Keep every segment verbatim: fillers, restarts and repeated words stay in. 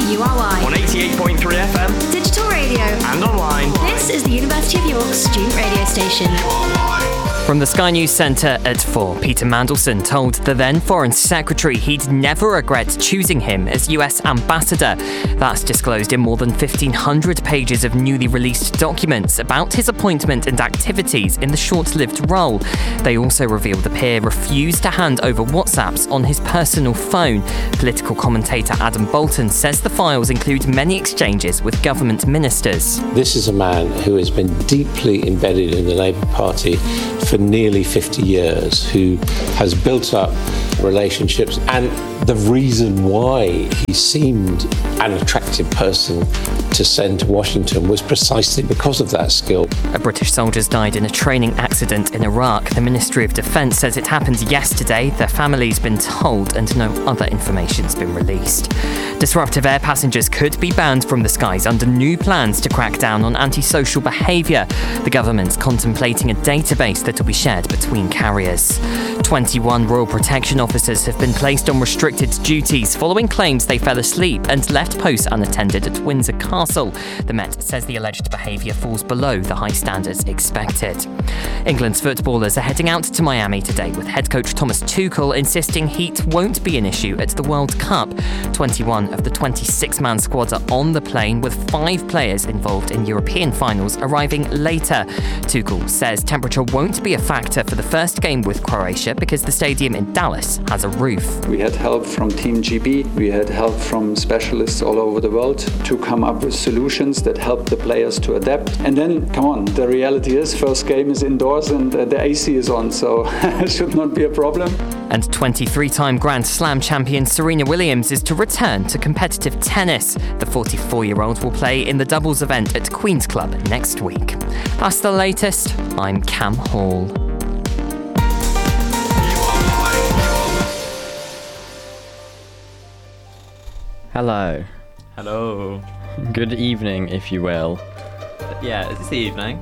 U R Y. On eighty-eight point three F M. Digital radio. And online. This is the University of York student radio station. From the Sky News Centre at four, Peter Mandelson told the then Foreign Secretary he'd never regret choosing him as U S ambassador. That's disclosed in more than fifteen hundred pages of newly released documents about his appointment and activities in the short-lived role. They also revealed the peer refused to hand over WhatsApps on his personal phone. Political commentator Adam Bolton says the files include many exchanges with government ministers. This is a man who has been deeply embedded in the Labour Party for nearly fifty years, who has built up relationships, and the reason why he seemed an attractive person to send to Washington was precisely because of that skill. A British soldiers died in a training accident in Iraq. The Ministry of Defence says it happened yesterday. Their family's been told and no other information's been released. Disruptive air passengers could be banned from the skies under new plans to crack down on antisocial behaviour. The government's contemplating a database that will be shared between carriers. twenty-one Royal Protection officers have been placed on restricted duties following claims they fell asleep and left posts unattended at Windsor Castle. The Met says the alleged behaviour falls below the high standards expected. England's footballers are heading out to Miami today, with head coach Thomas Tuchel insisting heat won't be an issue at the World Cup. twenty-one of the twenty-six man squad are on the plane, with five players involved in European finals arriving later. Tuchel says temperature won't be a factor for the first game with Croatia because the stadium in Dallas has a roof. We had help from Team G B, we had help from specialists all over the world to come up with solutions that help the players to adapt. And then, come on, the reality is first game is indoors and uh, the A C is on, so it should not be a problem. And twenty-three-time Grand Slam champion Serena Williams is to return to competitive tennis. The forty-four-year-old will play in the doubles event at Queen's Club next week. That's the latest. I'm Cam Hall. Hello. Hello. Good evening, if you will. Yeah, it's the evening.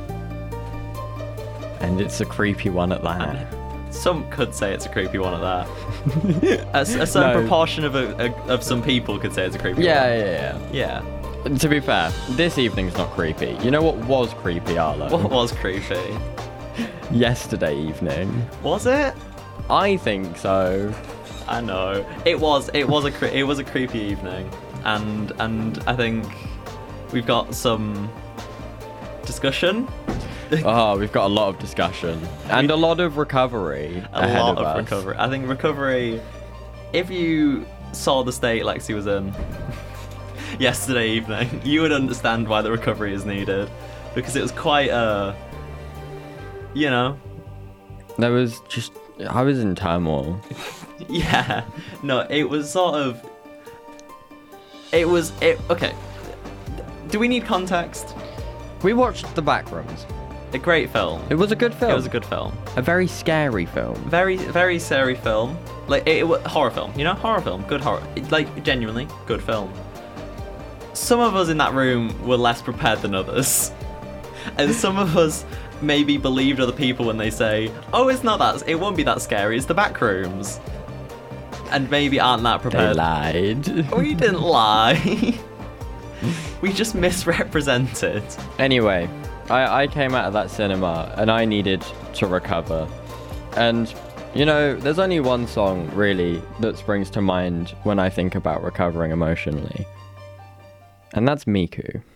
And it's a creepy one at that. And some could say it's a creepy one at that. a, a certain No. proportion of a, a, of some people could say it's a creepy Yeah, one. yeah, yeah. Yeah. To be fair, this evening's not creepy. You know what was creepy, Arlo? What was creepy? Yesterday evening. Was it? I think so. I know. It was. It was a. Cre- it was a creepy evening, and and I think we've got some discussion. Oh, we've got a lot of discussion and a lot of recovery A ahead lot of, of us. recovery. I think recovery. If you saw the state Lexi was in yesterday evening, you would understand why the recovery is needed, because it was quite a. You know. There was just. I was in turmoil. Yeah, no, it was sort of. It was it. Okay. Do we need context? We watched The Backrooms. A great film. It was a good film. It was a good film. A very scary film. Very, very scary film. Like it, it was horror film. You know, horror film. Good horror. It, like genuinely good film. Some of us in that room were less prepared than others, and some of us maybe believed other people when they say, "Oh, it's not that. It won't be that scary. It's The Backrooms." And maybe aren't that They prepared. lied. We didn't lie. We just misrepresented. Anyway, I, I came out of that cinema and I needed to recover. And, you know, there's only one song, really, that springs to mind when I think about recovering emotionally. And that's Miku.